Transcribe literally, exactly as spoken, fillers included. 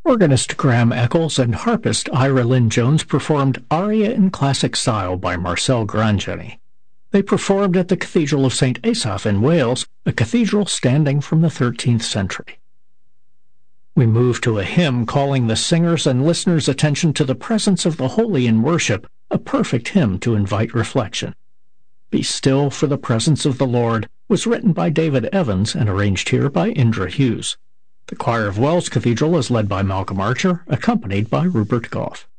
Organist Graham Eccles and harpist Ira Lynn Jones performed Aria in Classic Style by Marcel Grangeni. They performed at the Cathedral of Saint Asaph in Wales, a cathedral standing from the thirteenth century. We move to a hymn calling the singers' and listeners' attention to the presence of the holy in worship, a perfect hymn to invite reflection. Be Still for the Presence of the Lord was written by David Evans and arranged here by Indra Hughes. The choir of Wells Cathedral is led by Malcolm Archer, accompanied by Rupert Goff.